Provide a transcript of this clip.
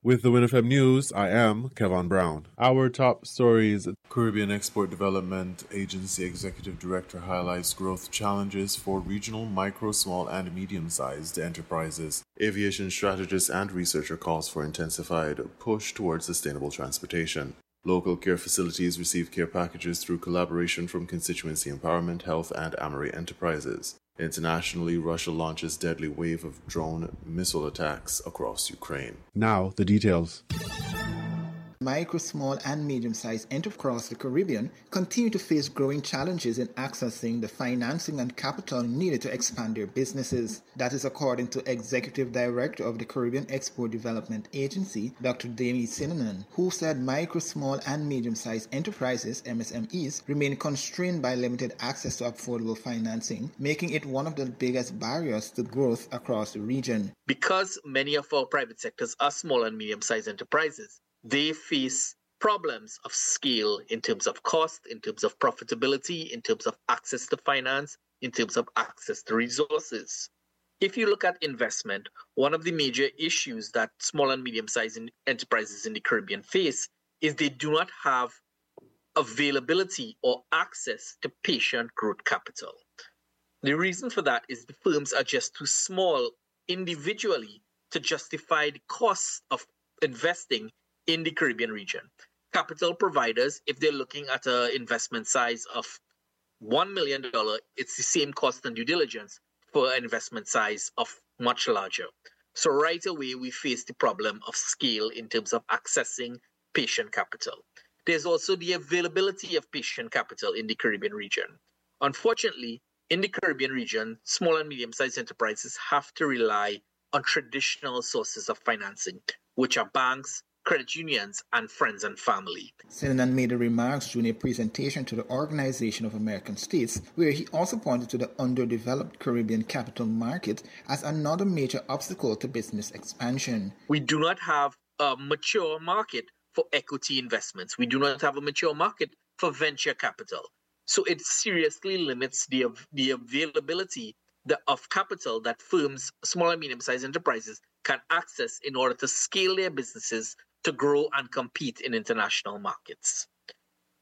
With the WinFM News, I am Kevin Brown. Our top stories: Caribbean Export Development Agency Executive Director highlights growth challenges for regional micro, small, and medium-sized enterprises. Aviation strategist and researcher calls for intensified push towards sustainable transportation. Local care facilities receive care packages through collaboration from Constituency Empowerment, Health, and Amory Enterprises. Internationally, Russia launches deadly wave of drone missile attacks across Ukraine. Now, the details. Micro, small, and medium-sized enterprises across the Caribbean continue to face growing challenges in accessing the financing and capital needed to expand their businesses. That is according to Executive Director of the Caribbean Export Development Agency, Dr. Damie Sinanan, who said micro, small, and medium-sized enterprises, MSMEs, remain constrained by limited access to affordable financing, making it one of the biggest barriers to growth across the region. Because many of our private sectors are small and medium-sized enterprises, they face problems of scale in terms of cost, in terms of profitability, in terms of access to finance, in terms of access to resources. If you look at investment, one of the major issues that small and medium-sized enterprises in the Caribbean face is they do not have availability or access to patient growth capital. The reason for that is the firms are just too small individually to justify the cost of investing in the Caribbean region. Capital providers, if they're looking at an investment size of $1 million, it's the same cost and due diligence for an investment size of much larger. So right away, we face the problem of scale in terms of accessing patient capital. There's also the availability of patient capital in the Caribbean region. Unfortunately, in the Caribbean region, small and medium-sized enterprises have to rely on traditional sources of financing, which are banks, credit unions, and friends and family. Sinanan made the remarks during a presentation to the Organization of American States, where he also pointed to the underdeveloped Caribbean capital market as another major obstacle to business expansion. We do not have a mature market for equity investments. We do not have a mature market for venture capital. So it seriously limits the availability of capital that firms, small and medium-sized enterprises, can access in order to scale their businesses to grow and compete in international markets.